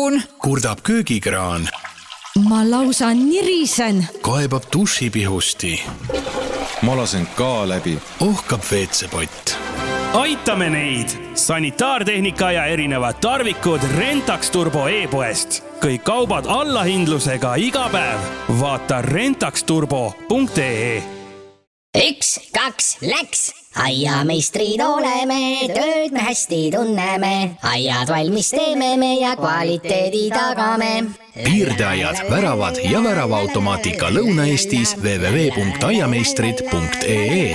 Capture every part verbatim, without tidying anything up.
suun. Kurdab köögikraan. Ma lausa nirisen. Kaebab dušipihusti. Ma lasen ka läbi. Ohkab veetsepott. Aitame neid! Sanitaartehnika ja erinevad tarvikud Rentax Turbo e-poest. Kõik kaubad allahindlusega iga päev. Vaata rentax turbo punkt ee. Üks, kaks, läks! Aiameistrid oleme, tööd me hästi tunneme. Aiad valmis teeme me ja kvaliteedi tagame. Piirdeaiad, väravad ja väravaautomaatika Lõuna-Eestis w w w punkt aiameistrid punkt ee.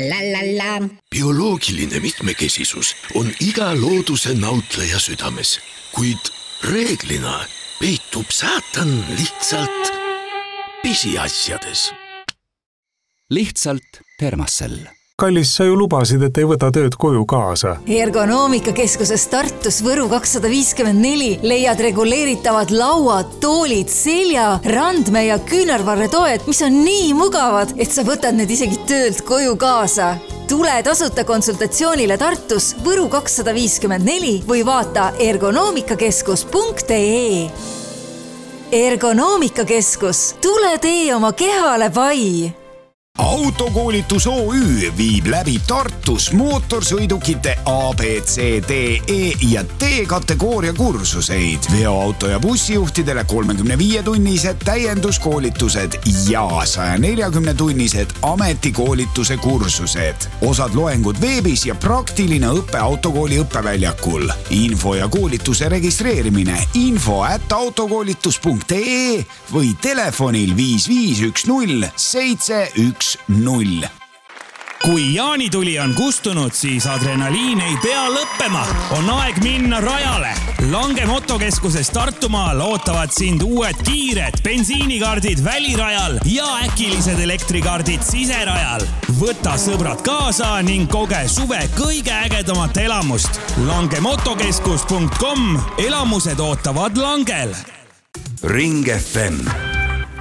Bioloogiline mitmekesisus on iga looduse nautleja südames, kuid reeglina peitub saatan lihtsalt pisiasjades. Lihtsalt Thermacell. Kallis, sa ju lubasid, et ei võta tööd koju kaasa. Ergonoomikakeskuses Tartus Võru kakssada viiskümmend neli leiad reguleeritavad lauad, toolid, selja, randme ja küünarvarretoed, mis on nii mugavad, et sa võtad need isegi töölt koju kaasa. Tule tasuta konsultatsioonile Tartus Võru kakssada viiskümmend neli või vaata ergonoomikakeskus punkt ee. Ergonoomikakeskus. Tule tee oma kehale pai! Autokoolitus O Ü viib läbi Tartus mootorsõidukite A, B, C, D, E ja D kategooria kursuseid. Veoauto ja bussijuhtidele kolmekümne viie tunnised täienduskoolitused ja saja neljakümne tunnised ametikoolituse kursused. Osad loengud veebis ja praktiline õppe autokooli õppeväljakul. Info ja koolituse registreerimine info at autokoolitus punkt ee või telefonil viis viis üks null seitse üks null. Kui jaanituli on kustunud, siis adrenaliin ei pea lõppema. On aeg minna rajale. Lange motokeskuses Tartumaal ootavad sind uued kiired bensiinikardid välirajal ja äkilised elektrikardid siserajal. Võta sõbrad kaasa ning koge suve kõige ägedamat elamust. lange motokeskus punkt com. Elamused ootavad Langel. Ring F M